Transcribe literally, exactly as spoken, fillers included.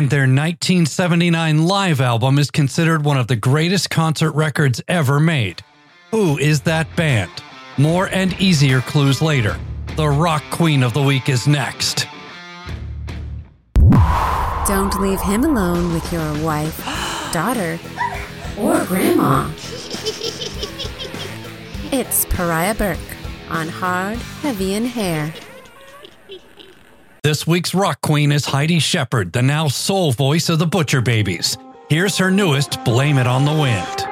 and their nineteen seventy-nine live album is considered one of the greatest concert records ever made. Who is that band? More and easier clues later. The rock queen of the week is next. Don't leave him alone with your wife, daughter, or grandma. It's Pariah Burke on Hard, Heavy, and Hair. This week's rock queen is Heidi Shepard, the now soul voice of the Butcher Babies. Here's her newest, Blame It on the Wind.